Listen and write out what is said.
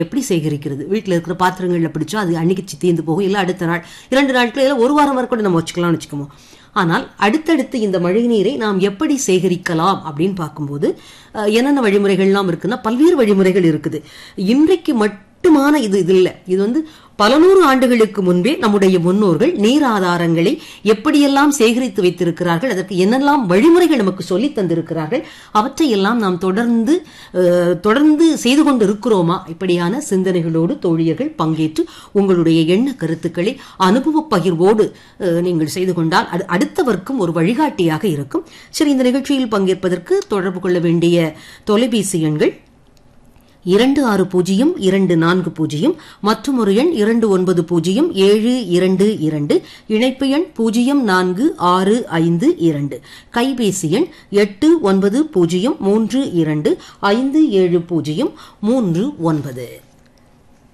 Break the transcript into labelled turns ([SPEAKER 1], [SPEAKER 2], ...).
[SPEAKER 1] எப்படி சேகரிக்கிறது? வீட்டில் இருக்கிற பாத்திரங்கள்ல பிடிச்சா அது அன்னைக்கு தீர்ந்து போகும், இல்லை அடுத்த நாள் 2 நாட்கள் இல்லை 1 வாரம் வரை கூட நம்ம வச்சுக்கலாம்னு வச்சுக்குவோம். ஆனால் அடுத்தடுத்து இந்த மழை நீரை நாம் எப்படி சேகரிக்கலாம் அப்படின்னு பார்க்கும்போது என்னென்ன வழிமுறைகள்லாம் இருக்குன்னா பல்வேறு வழிமுறைகள் இருக்குது. இன்றைக்கு மட்டுமான இது இல்லை, இது பல 100 ஆண்டுகளுக்கு முன்பே நம்முடைய முன்னோர்கள் நீர் ஆதாரங்களை எப்படியெல்லாம் சேகரித்து வைத்திருக்கிறார்கள், அதற்கு என்னெல்லாம் வழிமுறைகள் நமக்கு சொல்லி தந்திருக்கிறார்கள், அவற்றையெல்லாம் நாம் தொடர்ந்து செய்து கொண்டு இருக்கிறோமா? இப்படியான சிந்தனைகளோடு தோழியர்கள் பங்கேற்று உங்களுடைய எண்ண கருத்துக்களை அனுபவ பகிர்வோடு நீங்கள் செய்து கொண்டால் அடுத்தவர்க்கும் ஒரு வழிகாட்டியாக இருக்கும். சரி, இந்த நிகழ்ச்சியில் பங்கேற்பதற்கு தொடர்பு கொள்ள வேண்டிய தொலைபேசி எண்கள் 260240 மற்றும் ஒரு எண் 290722, இணைப்பு எண் 046552, கைபேசி எண் 8903257039.